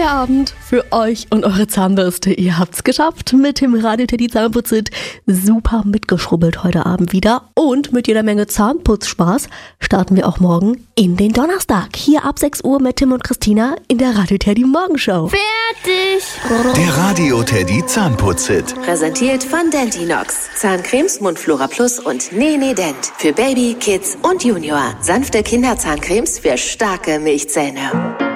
Feierabend für euch und eure Zahnbürste. Ihr habt's geschafft mit dem Radio Teddy Zahnputzit. Super mitgeschrubbelt heute Abend wieder. Und mit jeder Menge Zahnputzspaß starten wir auch morgen in den Donnerstag. Hier ab 6 Uhr mit Tim und Christina in der Radio Teddy Morgenshow. Fertig! Der Radio Teddy Zahnputzit. Präsentiert von Dentinox. Zahncremes, Mundflora Plus und Nene Dent. Für Baby, Kids und Junior. Sanfte Kinderzahncremes für starke Milchzähne.